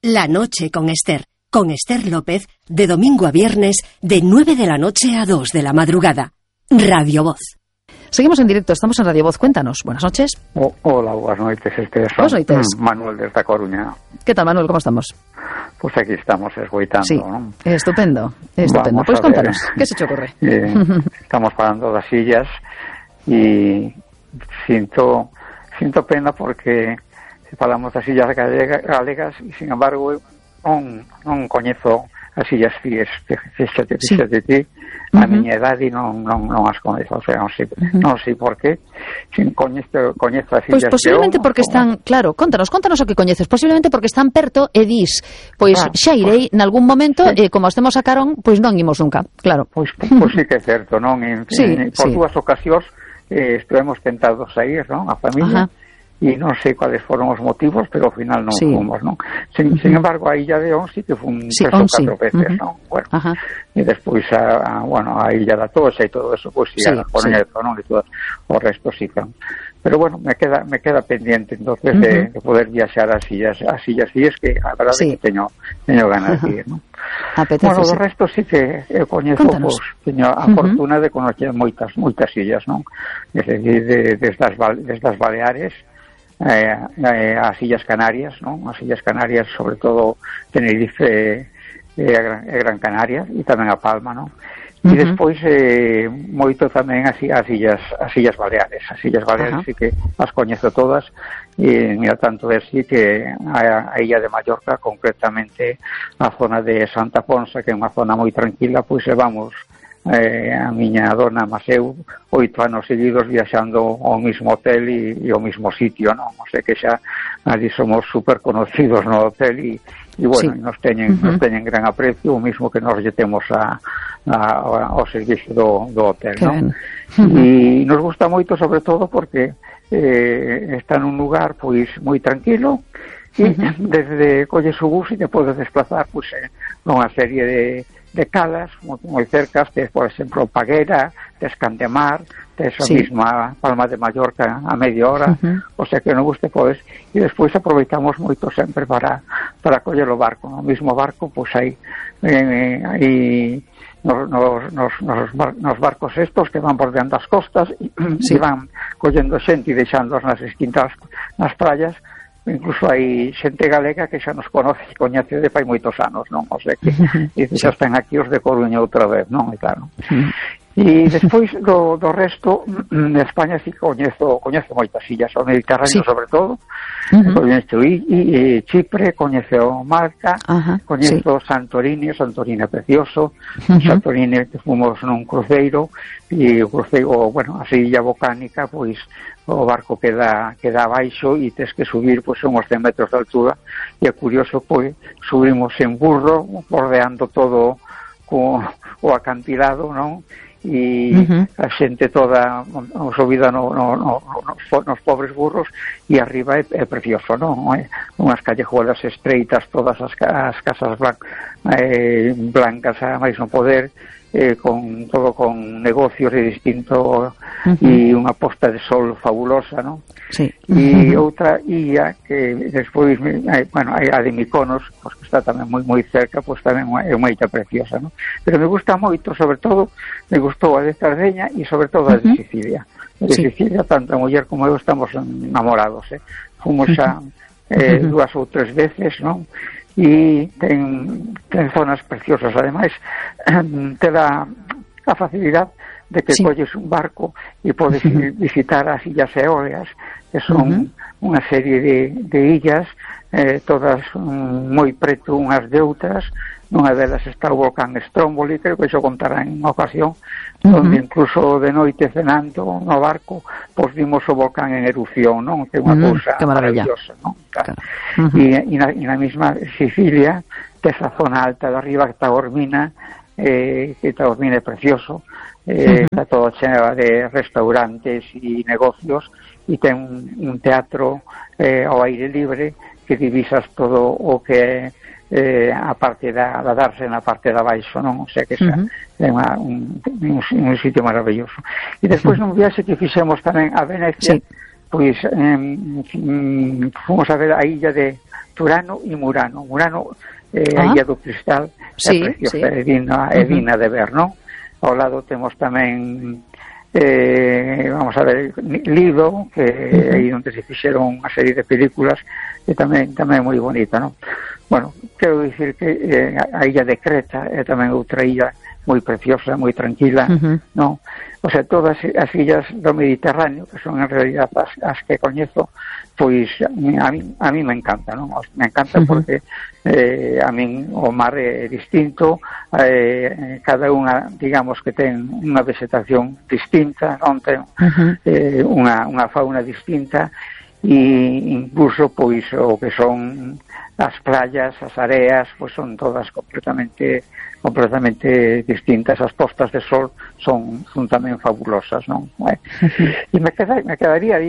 La noche con Esther López, de domingo a viernes, de 9 de la noche a 2 de la madrugada. Radio Voz. Seguimos en directo, estamos en Radio Voz. Cuéntanos, buenas noches. Hola, buenas noches, Esther. Buenas noches. Manuel desde A Coruña. ¿Qué tal, Manuel? ¿Cómo estamos? Pues aquí estamos esgoitando, sí, ¿no? Estupendo. Pues cuéntanos, ¿qué se te ocurre? Estamos falando das illas e sinto pena porque falamos das illas galegas e, sin embargo, non coñezo as illas Cíes, fíxate ti, a miña idade non as coñezo, o sea, non sei por qué, coñezo as illas. Pois posiblemente porque están, claro, contanos o que coñeces, posiblemente porque están perto e dis, pois xa irei nalgún momento, e como os temos a carón, pois non imos nunca, claro. Pois sí que é certo, non? Por dúas ocasións estivemos tentados a ir, non? A familia. E non sei cuáles foron os motivos, pero ao final non fomos, non? Sin embargo, a Illa de On sí que fun 3 ou 4 veces, non? Bueno, e despois a Illa da Toxa e todo eso, pois a Coneto, non? E todo o resto sí que. Pero bueno, me queda pendiente entonces de poder viaxar ás illas Cíes, que a verdade é que teño ganas de ir, non? Bueno, do resto sí que eu coñezo, pois, teño a fortuna de conocer moitas illas, non? Desde as Baleares, as Illas Canarias, non? As Illas Canarias, sobre todo Tenerife e Gran Canaria, e tamén a Palma, non? E despois moito tamén as Illas Baleares. As Illas Baleares sí que as coñezo todas, e mira, tanto de así que a Illa de Mallorca, concretamente a zona de Santa Ponsa, que é unha zona moi tranquila, pois vamos a miña dona Maseu 8 anos seguidos viaxando ao mismo hotel e ao mismo sitio, non? O sea que xa ali somos super conocidos no hotel e bueno, nos teñen gran aprecio, o mismo que nos lle temos ao servicio do hotel, non? E nos gusta moito, sobre todo porque está nun lugar pois moi tranquilo, e desde colles o bus e te podes desplazar pois nunha serie de calas moi cercas, tes, por exemplo, Paguera, tes Cantemar, tes a mesma Palma de Mallorca a media hora, o sea que non guste, pois, e despois aproveitamos moito sempre para coller o barco, no mismo barco, pois aí nos barcos estos que van bordeando as costas e van collendo xente e deixándonos nas distintas nas praias. Incluso hai xente galega que xa nos coñece de fai moitos anos, non? O sea que xa están aquí os de Coruña outra vez, non? E claro. E despois do resto de España sí coñezo moitas illas, o Mediterráneo sobre todo, coñezo Chipre, coñezo Malta, coñezo Santorini é precioso, Santorini que fomos nun cruceiro, e o cruceiro, bueno, a illa volcánica, pois o barco queda abaixo e tes que subir pois uns 100 metros de altura, e é curioso, pois subimos en burro bordeando todo o acantilado, non? E a xente toda subida nos pobres burros, e arriba é precioso, non? Unhas callejuelas estreitas, todas as casas blancas a máis non poder, con negocios de distinto, e unha posta de sol fabulosa, non? E outra illa que despois, bueno, a de Mykonos, pues, que está tamén moi cerca, pois tamén é unha illa preciosa, non? Pero me gusta moito, sobre todo, me gustou a de Sardeña e sobre todo a de Sicilia. De Sicilia, tanto a muller como eu estamos enamorados, fomos xa 2 ou 3 veces, non? E ten zonas preciosas, ademais te dá a facilidade de que colles un barco e podes visitar as Illas Eólias, que son unha serie de illas, todas moi preto unhas de outras. Nunha delas está o volcán Stromboli, creo que xo contará en unha ocasión, onde incluso de noite cenando no barco, pois vimos o volcán en erupción, non? Que é unha cousa maravillosa, non? E na mesma Sicilia, que esa zona alta de arriba, que está Taormina, que Taormina é precioso, está todo cheo de restaurantes e negocios, e ten un teatro ao aire libre que divisas todo o que é a parte da darse na parte de abaixo, non? O sea que é un sitio maravilloso. E despois nun viaxe que fixemos tamén a Venecia, pois fomos a ver a illa de Turano e Murano. Murano a Illa do Cristal é preciosa, é digna de ver, non? Ao lado temos tamén vamos a ver, Lido, que é aí onde se fixeron unha serie de películas, que tamén é moi bonita, non? Bueno, quero dicir que a illa de Creta é tamén outra illa moi preciosa, moi tranquila, non? O sea, todas as illas do Mediterráneo, que son en realidad as que coñezo, pois a mí me encanta, non? Me encanta porque a min o mar é distinto, cada unha, digamos que ten unha vegetación distinta, non ten unha fauna distinta, e incluso pois o que son as playas, as areas, pois son todas completamente distintas. As postas de sol son tamén fabulosas, non? E me quedaría